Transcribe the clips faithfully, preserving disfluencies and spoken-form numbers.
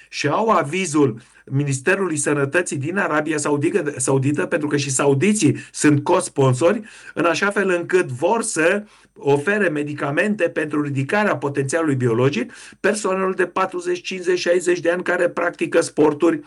și au avizul Ministerului Sănătății din Arabia Saudită, Saudită, pentru că și saudiții sunt co-sponsori, în așa fel încât vor să ofere medicamente pentru ridicarea potențialului biologic persoanelor de patruzeci, cincizeci, șaizeci de ani care practică sporturi,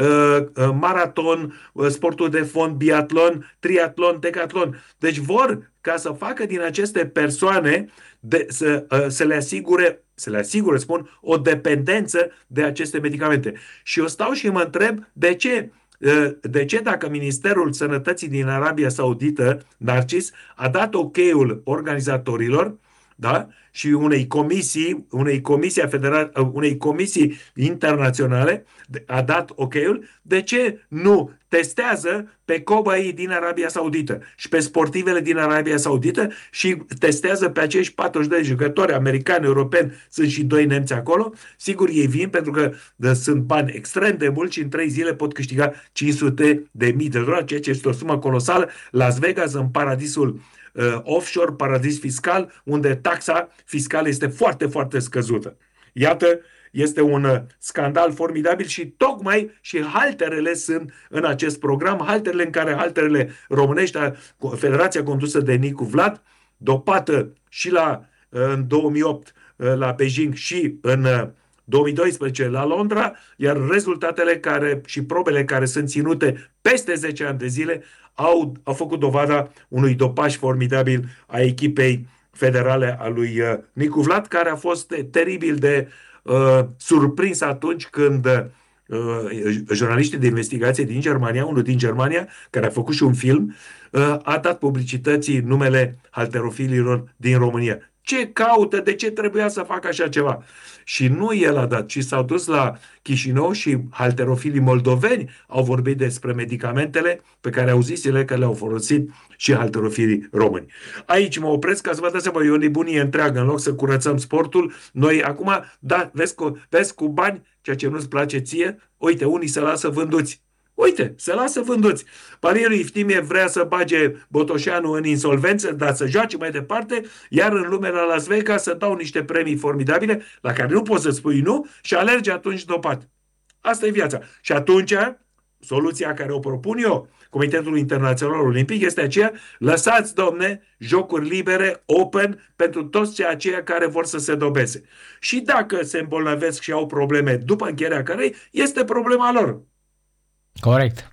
maraton, sportul de fond, biatlon, triatlon, decatlon. Deci vor ca să facă din aceste persoane de, să, să le asigure, să le asigure, spun, o dependență de aceste medicamente. Și eu stau și mă întreb de ce de ce dacă Ministerul Sănătății din Arabia Saudită, Narcis, a dat ok-ul organizatorilor, da? Și unei comisii, unei comisii, federa- unei comisii internaționale a dat ok-ul, de ce nu testează pe cobaii din Arabia Saudită și pe sportivele din Arabia Saudită și testează pe acești patruzeci de jucători americani, europeni, sunt și doi nemți acolo. Sigur, ei vin pentru că de, sunt bani extrem de mulți și în trei zile pot câștiga cinci sute de mii de dolari, ceea ce este o sumă colosală. Las Vegas, în paradisul uh, offshore, paradis fiscal, unde taxa fiscală este foarte, foarte scăzută. Iată, este un scandal formidabil și tocmai și halterele sunt în acest program, halterele în care halterele românești, Federația condusă de Nicu Vlad, dopată și la, în două mii opt la Beijing și în două mii doisprezece la Londra, iar rezultatele care și probele care sunt ținute peste zece ani de zile au, au făcut dovada unui dopaj formidabil a echipei federale a lui Nicu Vlad, care a fost teribil de uh, surprins atunci când uh, jurnaliștii de investigație din Germania, unul din Germania, care a făcut și un film, uh, a dat publicității numele halterofililor din România. Ce caută? De ce trebuia să facă așa ceva? Și nu el a dat, ci s-au dus la Chișinău și halterofilii moldoveni au vorbit despre medicamentele pe care au zis ele că le-au folosit și halterofilii români. Aici mă opresc ca să vă dați seama, e o nebunie întreagă. În loc să curățăm sportul, noi acum, da, vezi cu, vezi cu bani, ceea ce nu-ți place ție, uite, unii se lasă vânduți. Uite, se lasă vânduți. Palierul Iftimie vrea să bage Botoșanu în insolvență, dar să joace mai departe, iar în lumea la Las Vegas să dau niște premii formidabile la care nu poți să spui nu și alergi atunci dopat. Asta e viața. Și atunci, soluția care o propun eu, Comitetul Internațional Olimpic, este aceea: lăsați, domne, jocuri libere, open, pentru toți aceia care vor să se dobeze. Și dacă se îmbolnăvesc și au probleme după încheierea cărei, este problema lor. Corect.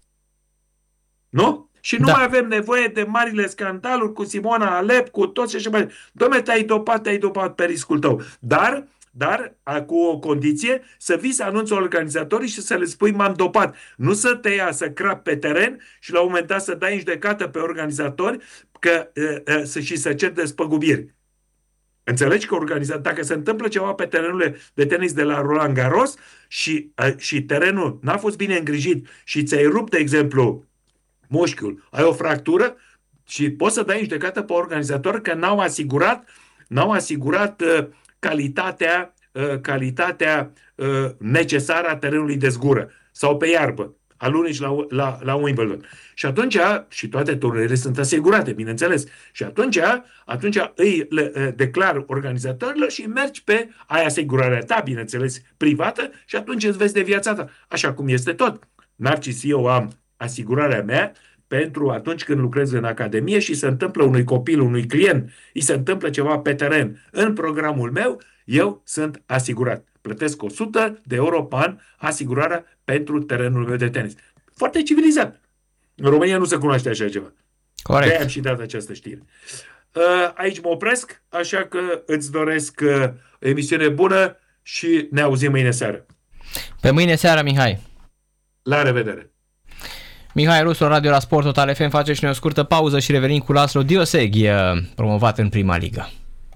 Nu? Și nu da. mai avem nevoie de marile scandaluri cu Simona Alep, cu toți și așa mai departe. Dom'le, te-ai dopat, te-ai dopat pe riscul tău. Dar, dar cu o condiție, să vii să anunți organizatorii și să le spui m-am dopat. Nu să te ia să crap pe teren și la un moment dat să dai în judecată pe organizatori că, să, și să cer despăgubiri. Înțelegi că organiza... dacă se întâmplă ceva pe terenurile de tenis de la Roland Garros și, și terenul n-a fost bine îngrijit și ți-ai rupt, de exemplu, mușchiul, ai o fractură și poți să dai în judecată pe organizator că n-au asigurat, n-au asigurat uh, calitatea, uh, calitatea uh, necesară a terenului de zgură sau pe iarbă. Alunici la, la, la Wimbledon. Și atunci, și toate turnurile sunt asigurate, bineînțeles, și atunci, atunci îi le, declar organizatorilor și mergi pe ai asigurarea ta, bineînțeles, privată și atunci îți vezi de viața ta. Așa cum este tot. Narcis, eu am asigurarea mea pentru atunci când lucrez în academie și se întâmplă unui copil, unui client, îi se întâmplă ceva pe teren în programul meu, eu sunt asigurat. Plătesc o sută de euro pe an asigurarea pentru terenul meu de tenis. Foarte civilizat. În România nu se cunoaște așa ceva. Corect. De-aia am și dat această știre. Aici mă opresc, așa că îți doresc emisiune bună și ne auzim mâine seară. Pe mâine seară, Mihai. La revedere. Mihai Rusu, Radio la Sport Total F M, face și noi o scurtă pauză și revenim cu Laszlo Dioseghi, promovat în prima ligă.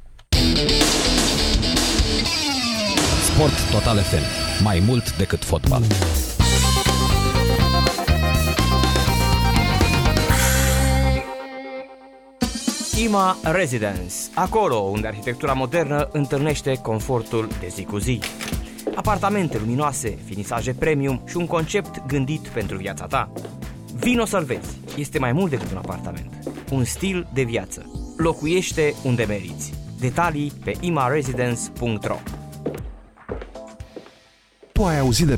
Sport Total F M. Mai mult decât fotbal. IMA Residence, acolo unde arhitectura modernă întâlnește confortul de zi cu zi. Apartamente luminoase, finisaje premium și un concept gândit pentru viața ta. Vino să-l vezi. Este mai mult decât un apartament. Un stil de viață. Locuiește unde meriți. Detalii pe imaresidence punct ro. Tu ai auzit de